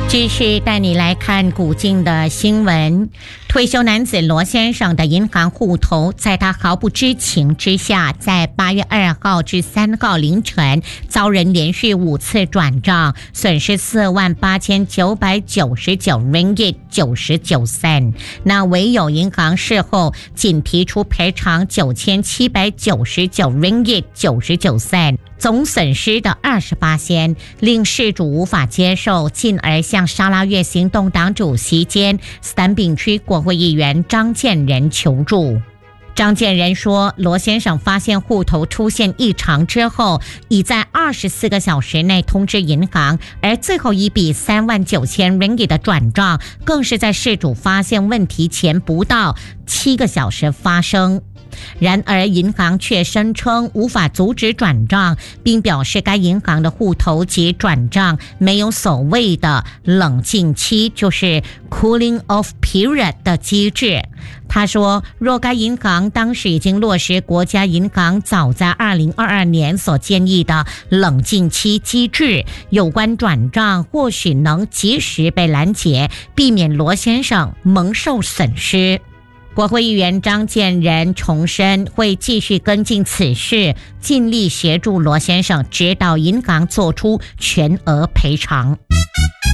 继续带你来看古今的新闻。退休男子罗先生的银行户头在他毫不知情之下，在8月2号至3号凌晨遭人连续5次转账，损失48999 ringgit 99 cent。那唯有银行事后仅提出赔偿9799 ringgit 99 cent。总损失的28%，令事主无法接受，进而向沙拉越行动党主席兼斯坦丙区国会议员张建仁求助。张建仁说，罗先生发现户头出现异常之后，已在24个小时内通知银行，而最后一笔39000 ringgit 的转账，更是在事主发现问题前不到7个小时发生。然而银行却声称无法阻止转账，并表示该银行的户头及转账没有所谓的冷静期，就是 cooling off period 的机制。他说，若该银行当时已经落实国家银行早在2022年所建议的冷静期机制，有关转账或许能及时被拦截，避免罗先生蒙受损失。国会议员张建仁重申会继续跟进此事，尽力协助罗先生，直到银行做出全额赔偿。